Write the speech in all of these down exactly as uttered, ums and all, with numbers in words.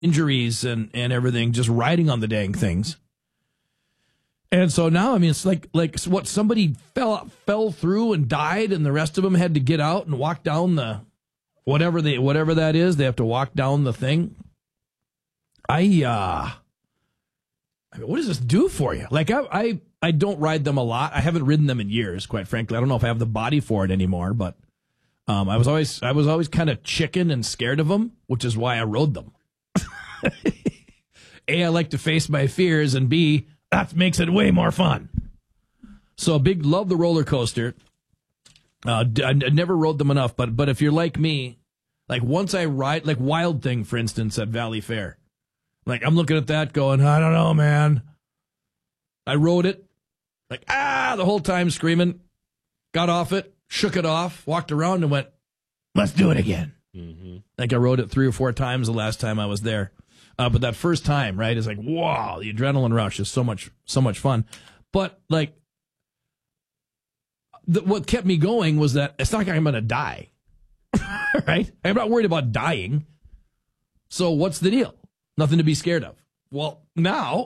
injuries and, and everything just riding on the dang things. And so now, I mean, it's like like what somebody fell fell through and died, and the rest of them had to get out and walk down the whatever they whatever that is. They have to walk down the thing. I uh, I mean, what does this do for you? Like I I I don't ride them a lot. I haven't ridden them in years, quite frankly. I don't know if I have the body for it anymore, but um, I was always I was always kind of chicken and scared of them, which is why I rode them. A, I like to face my fears, and B, that makes it way more fun. So big love the roller coaster. Uh, I, I never rode them enough, but but if you're like me, like once I ride, like Wild Thing, for instance, at Valley Fair, like I'm looking at that going, I don't know, man. I rode it, like, ah, the whole time screaming, got off it, shook it off, walked around and went, let's do it again. Mm-hmm. Like I rode it three or four times the last time I was there. Uh, but that first time, right, is like, wow, the adrenaline rush is so much, so much fun. But like, the, what kept me going was that it's not like I'm going to die, right? I'm not worried about dying. So what's the deal? Nothing to be scared of. Well, now,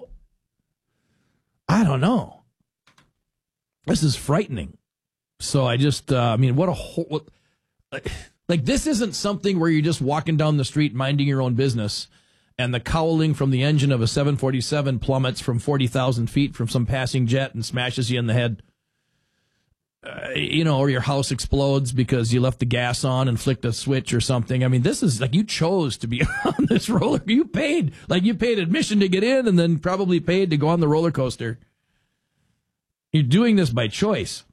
I don't know. This is frightening. So I just, uh, I mean, what a whole, what, like, like this isn't something where you're just walking down the street minding your own business and the cowling from the engine of a seven forty-seven plummets from forty thousand feet from some passing jet and smashes you in the head. Uh, you know, or your house explodes because you left the gas on and flicked a switch or something. I mean, this is like you chose to be on this roller. You paid, like you paid admission to get in and then probably paid to go on the roller coaster. You're doing this by choice.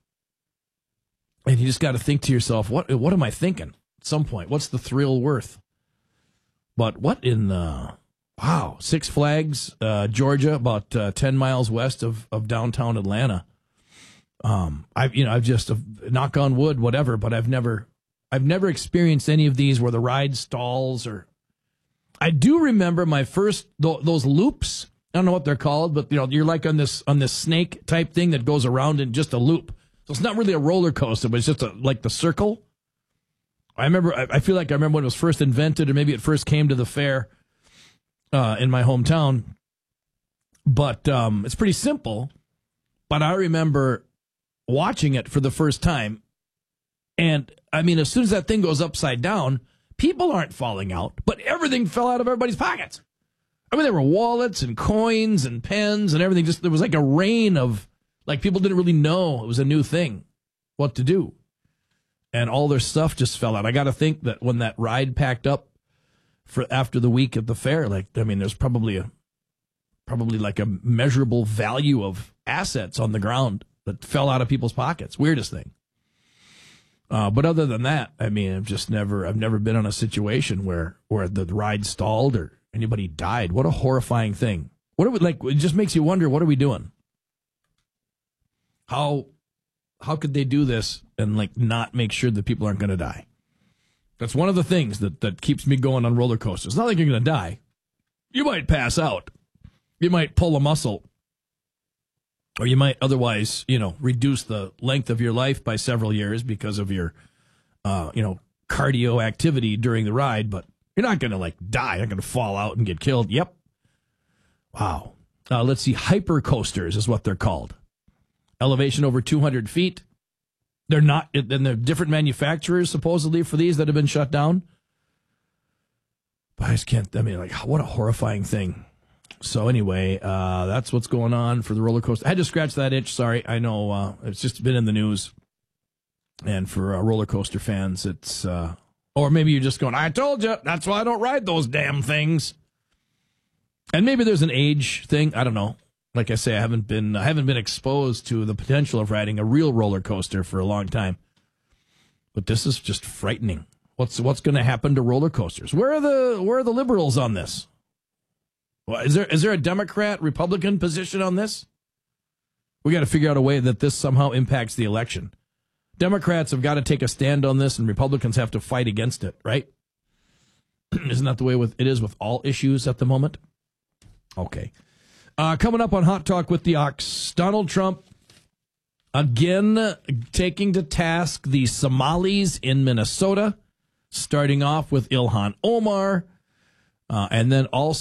And you just got to think to yourself, what what am I thinking at some point? What's the thrill worth? But what in the, wow, Six Flags, uh, Georgia, about uh, ten miles west of, of downtown Atlanta. Um, I've, you know, I've just, uh, knock on wood, whatever, but I've never, I've never experienced any of these where the ride stalls or, I do remember my first, th- those loops, I don't know what they're called, but you know, you're like on this, on this snake type thing that goes around in just a loop. So it's not really a roller coaster, but it's just a, like the circle. I remember, I feel like I remember when it was first invented, or maybe it first came to the fair uh, in my hometown. But um, it's pretty simple. But I remember watching it for the first time. And, I mean, as soon as that thing goes upside down, people aren't falling out, but everything fell out of everybody's pockets. I mean, there were wallets and coins and pens and everything. Just there was like a rain of, like, people didn't really know it was a new thing, what to do. And all their stuff just fell out. I got to think that when that ride packed up for after the week at the fair, like, I mean, there's probably a, probably like a measurable value of assets on the ground that fell out of people's pockets. Weirdest thing. Uh, but other than that, I mean, I've just never, I've never been in a situation where, where the ride stalled or anybody died. What a horrifying thing. What are we, like, it just makes you wonder, what are we doing? How, how could they do this and like not make sure that people aren't going to die? That's one of the things that, that keeps me going on roller coasters. It's not like you're going to die. You might pass out. You might pull a muscle. Or you might otherwise, you know, reduce the length of your life by several years because of your, uh, you know, cardio activity during the ride. But you're not going to like die. You're not going to fall out and get killed. Yep. Wow. Uh, let's see. Hyper coasters is what they're called. Elevation over two hundred feet. They're not, and they're different manufacturers supposedly for these that have been shut down. But I just can't, I mean, like, what a horrifying thing. So anyway, uh, that's what's going on for the roller coaster. I had to scratch that itch. Sorry. I know uh, it's just been in the news. And for uh, roller coaster fans, it's, uh, or maybe you're just going, I told you, that's why I don't ride those damn things. And maybe there's an age thing. I don't know. Like I say, I haven't been I haven't been exposed to the potential of riding a real roller coaster for a long time. But this is just frightening. What's what's going to happen to roller coasters? Where are the where are the liberals on this? Well, is there is there a Democrat Republican position on this? We got to figure out a way that this somehow impacts the election. Democrats have got to take a stand on this, and Republicans have to fight against it, right? Isn't that the way with it is with all issues at the moment? Okay. Uh, coming up on Hot Talk with the Ox, Donald Trump again taking to task the Somalis in Minnesota, starting off with Ilhan Omar. Uh, and then also